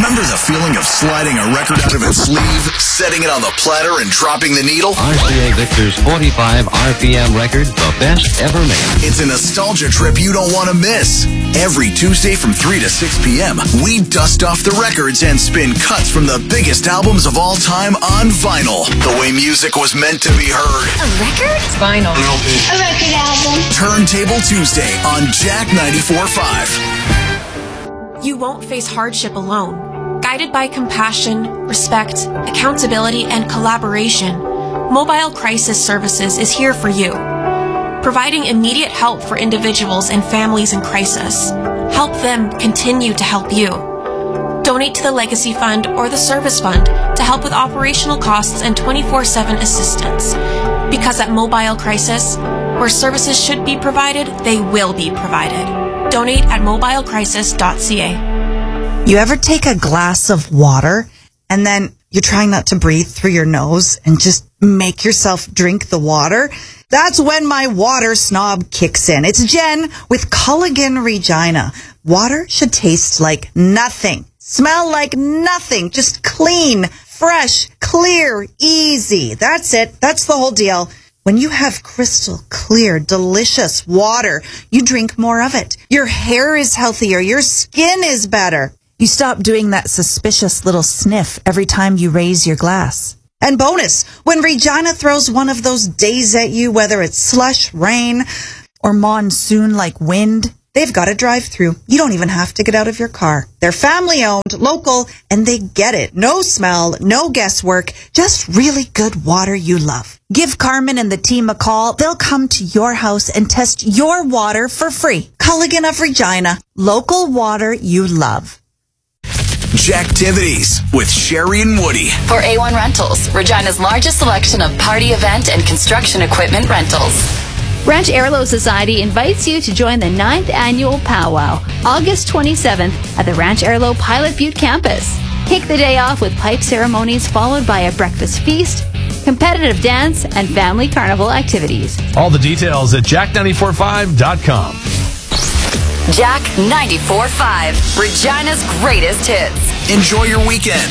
Remember the feeling of sliding a record out of its sleeve, setting it on the platter, and dropping the needle? RCA Victor's 45 RPM record, the best ever made. It's a nostalgia trip you don't want to miss. Every Tuesday from 3 to 6 p.m., we dust off the records and spin cuts from the biggest albums of all time on vinyl. The way music was meant to be heard. A record? Vinyl. A record album. Turntable Tuesday on Jack 94.5. You won't face hardship alone. Guided by compassion, respect, accountability, and collaboration, Mobile Crisis Services is here for you. Providing immediate help for individuals and families in crisis. Help them continue to help you. Donate to the Legacy Fund or the Service Fund to help with operational costs and 24/7 assistance. Because at Mobile Crisis, where services should be provided, they will be provided. Donate at mobilecrisis.ca. You ever take a glass of water and then you're trying not to breathe through your nose and just make yourself drink the water? That's when my water snob kicks in. It's Jen with Culligan Regina. Water should taste like nothing, smell like nothing, just clean, fresh, clear, easy. That's it. That's the whole deal. When you have crystal clear, delicious water, you drink more of it. Your hair is healthier. Your skin is better. You stop doing that suspicious little sniff every time you raise your glass. And bonus, when Regina throws one of those days at you, whether it's slush, rain, or monsoon-like wind, they've got a drive-through. You don't even have to get out of your car. They're family-owned, local, and they get it. No smell, no guesswork, just really good water you love. Give Carmen and the team a call. They'll come to your house and test your water for free. Culligan of Regina, local water you love. Jacktivities with Sherry and Woody. For A1 Rentals, Regina's largest selection of party event and construction equipment rentals. Ranch Airlo Society invites you to join the 9th Annual Powwow, August 27th at the Ranch Airlo Pilot Butte campus. Kick the day off with pipe ceremonies followed by a breakfast feast, competitive dance, and family carnival activities. All the details at jack945.com. Jack 94.5, Regina's greatest hits. Enjoy your weekend